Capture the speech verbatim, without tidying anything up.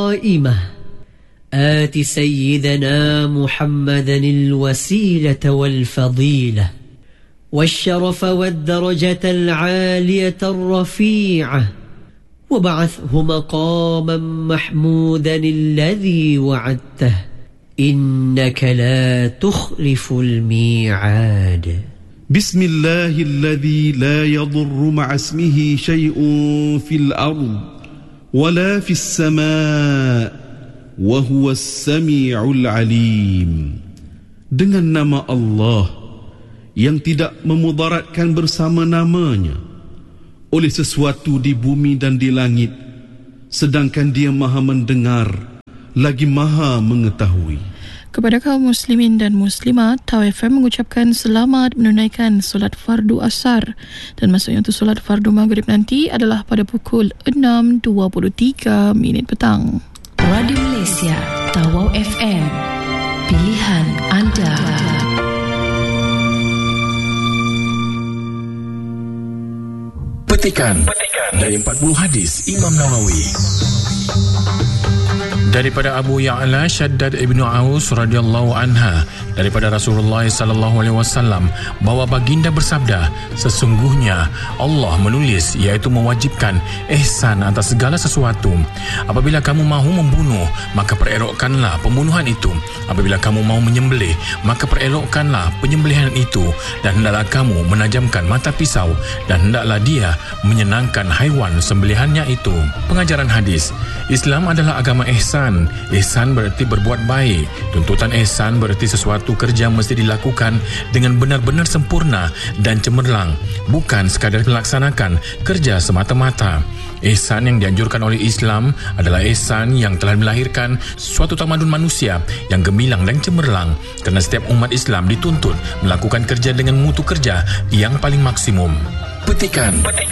قائمة آت سيدنا محمدا الوسيلة والفضيلة والشرف والدرجة العالية الرفيعة وابعثه مقاما محمودا الذي وعدته إنك لا تخلف الميعاد. بسم الله الذي لا يضر مع اسمه شيء في الأرض ولا في السماء وهو السميع العليم. Dengan nama Allah yang tidak memudaratkan bersama namanya oleh sesuatu di bumi dan di langit, sedangkan Dia Maha mendengar lagi Maha mengetahui. Kepada kaum muslimin dan muslimat, Tau F M mengucapkan selamat menunaikan solat fardu asar, dan masuknya untuk solat fardu maghrib nanti adalah pada pukul enam dua puluh tiga minit petang. Radio Malaysia, Tawau F M, pilihan anda. Petikan dari empat puluh hadis Imam Nawawi. Daripada Abu Ya'la Shaddad ibnu Aus radhiyallahu anha, daripada Rasulullah sallallahu alaihi wasallam, bahawa baginda bersabda, sesungguhnya Allah menulis, iaitu mewajibkan ihsan atas segala sesuatu. Apabila kamu mahu membunuh, maka perelokkanlah pembunuhan itu. Apabila kamu mahu menyembelih, maka perelokkanlah penyembelihan itu. Dan hendaklah kamu menajamkan mata pisau, dan hendaklah dia menyenangkan haiwan sembelihannya itu. Pengajaran hadis. Islam adalah agama ihsan. Ihsan bererti berbuat baik. Tuntutan ihsan bererti sesuatu kerja mesti dilakukan dengan benar-benar sempurna dan cemerlang, bukan sekadar melaksanakan kerja semata-mata. Ihsan yang dianjurkan oleh Islam adalah ihsan yang telah melahirkan suatu tamadun manusia yang gemilang dan cemerlang, kerana setiap umat Islam dituntut melakukan kerja dengan mutu kerja yang paling maksimum. Petikan